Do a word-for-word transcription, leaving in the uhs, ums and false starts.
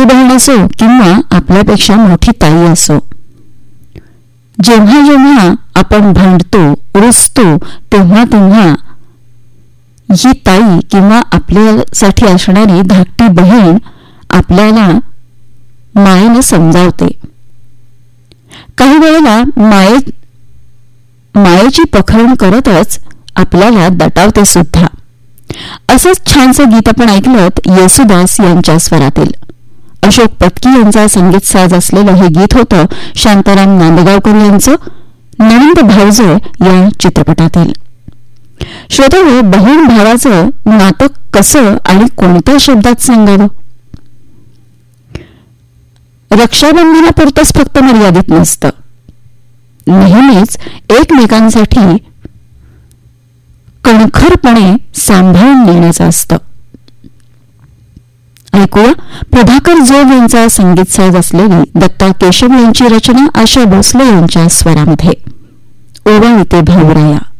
धाकटी बहीण असो किंवा आपल्यापेक्षा मोठी ताई असो, जेव्हा जेव्हा आपण भांडतो, रुसतो, तेव्हा तेव्हा ही ताई किंवा आपल्यासाठी असणारी धाकटी बहीण आपल्याला मायेने समजावते. काही वेळेला माये मायेची पखरण करतच आपल्याला दटावते सुद्धा. असंच छानसं गीत आपण ऐकलं येसुदास यांच्या स्वरातील. अशोक पत्की यांचा संगीत साज असलेलं हे गीत होतं शांताराम नांदगावकर यांचं नंद भावजय या चित्रपटातील. श्रोते, बहीण भावाचं नातं कसं आणि कोणत्या शब्दात सांगावं? रक्षाबंधनापुरतंच फक्त मर्यादित नसतं. नेहमीच एकमेकांसाठी कणखरपणे सांभाळून नेण्याचं असतं. ऐकूया प्रभाकर जोग यांचा संगीत साज असलेली दत्ता केशव यांची रचना आशा भोसले यांच्या स्वरामध्ये ओवाळते भाऊराया.